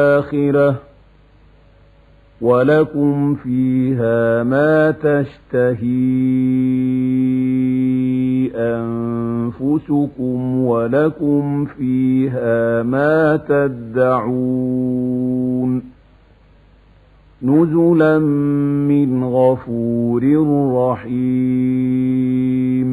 الآخرة ولكم فيها ما تشتهي أنفسكم ولكم فيها ما تدعون نزلا من غفور رحيم